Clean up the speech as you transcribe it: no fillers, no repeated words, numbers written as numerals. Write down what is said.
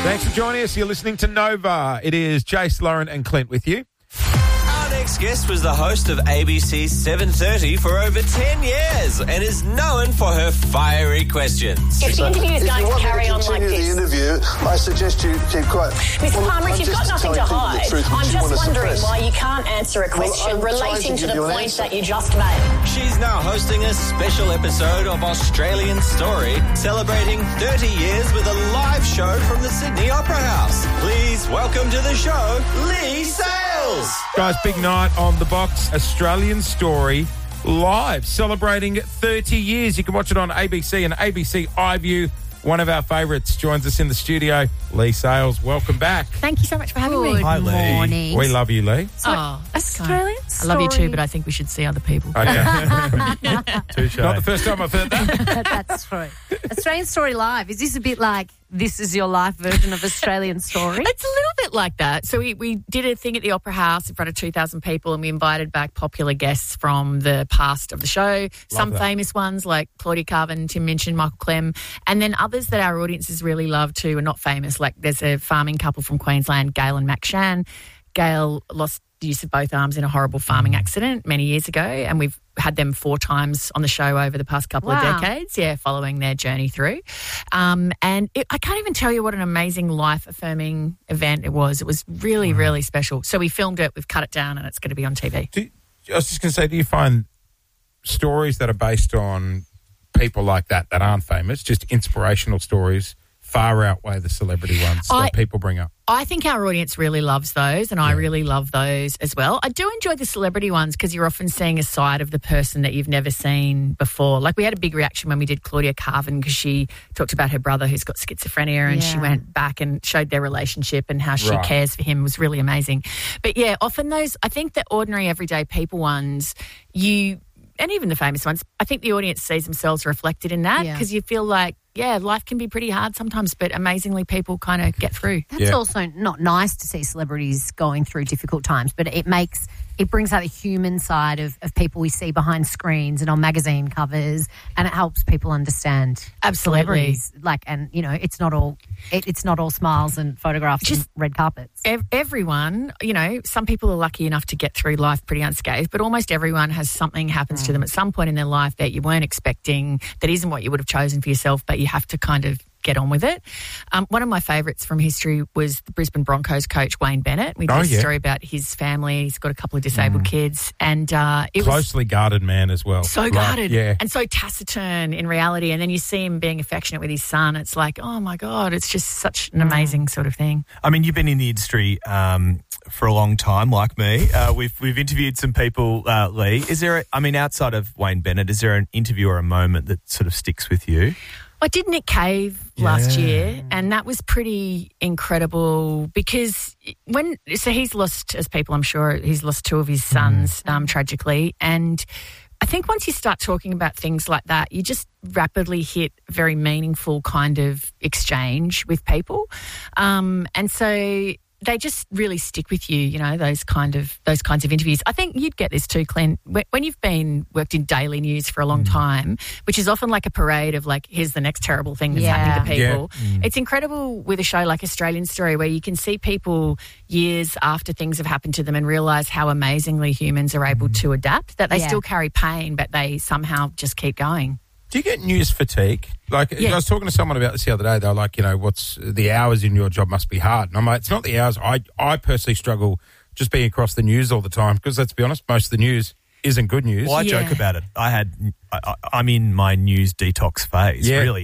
Thanks for joining us. You're listening to Nova. It is Jace, Lauren and Clint with you. Our next guest was the host of ABC's 7:30 for over 10 years and is known for her fiery questions. If the interview is going to carry on like the this... interview, I suggest you keep quiet. Mr. Palmer, you've got nothing to hide. I'm just wondering why you can't answer a question relating to the point that you just made. She's now hosting a special episode of Australian Story, celebrating 30 years with a live show from the Sydney Opera House. Please welcome to the show, Leigh Sales. Guys, big night on the box. Australian Story live, celebrating 30 years. You can watch it on ABC and ABC iView. One of our favourites joins us in the studio, Leigh Sales. Welcome back. Thank you so much for having me. Hi, Good Leigh. morning. We love you, Leigh. Australian I love you too, but I think we should see other people. Okay. Touche. Not the first time I've heard that. That's true. Australian Story Live. Is this a bit like This Is Your Life version of Australian Story? It's a little bit like that. So we did a thing at the Opera House in front of 2,000 people, and we invited back popular guests from the past of the show. Some famous ones like Claudia Carvin, Tim Minchin, Michael Clem, and then others that our audiences really love too are not famous. Like there's a farming couple from Queensland, Gail and Mac Shan. Gail lost the use of both arms in a horrible farming accident many years ago, and we've had them 4 times on the show over the past couple of decades, following their journey through. I can't even tell you what an amazing life-affirming event it was. It was really, really special. So we filmed it, we've cut it down, and it's going to be on TV. I was just going to say, do you find stories that are based on people like that aren't famous, just inspirational stories, far outweigh the celebrity ones that people bring up? I think our audience really loves those, and I really love those as well. I do enjoy the celebrity ones because you're often seeing a side of the person that you've never seen before. Like we had a big reaction when we did Claudia Carvin because she talked about her brother who's got schizophrenia, and she went back and showed their relationship and how she cares for him. It was really amazing. But yeah, often those, I think the ordinary everyday people ones, and even the famous ones, I think the audience sees themselves reflected in that because you feel like, life can be pretty hard sometimes, but amazingly people kind of get through. That's also not nice to see celebrities going through difficult times, but it brings out the human side of people we see behind screens and on magazine covers, and it helps people understand celebrities. It's not all smiles and photographs and red carpets. Everyone, some people are lucky enough to get through life pretty unscathed, but almost everyone has something happens to them at some point in their life that you weren't expecting, that isn't what you would have chosen for yourself, but you have to kind of get on with it. One of my favourites from history was the Brisbane Broncos coach, Wayne Bennett. We did a story about his family. He's got a couple of disabled kids. And it was closely guarded man as well. So guarded. And so taciturn in reality. And then you see him being affectionate with his son. It's like, oh my God, it's just such an amazing sort of thing. I mean, you've been in the industry for a long time, like me. We've interviewed some people, Leigh. Is there, outside of Wayne Bennett, is there an interview or a moment that sort of sticks with you? I did Nick Cave last year, and that was pretty incredible because he's lost, as people I'm sure, he's lost 2 of his sons tragically, and I think once you start talking about things like that, you just rapidly hit a very meaningful kind of exchange with people, and so they just really stick with you, those kinds of interviews. I think you'd get this too, Clint. When you've worked in daily news for a long time, which is often like a parade of like, here's the next terrible thing that's happening to people. It's incredible with a show like Australian Story where you can see people years after things have happened to them and realise how amazingly humans are able to adapt, that they still carry pain, but they somehow just keep going. Do you get news fatigue? I was talking to someone about this the other day. They were like, what's the hours in your job must be hard. And I'm like, it's not the hours. I personally struggle just being across the news all the time because, let's be honest, most of the news isn't good news. Well, I joke about it. I'm in my news detox phase, really.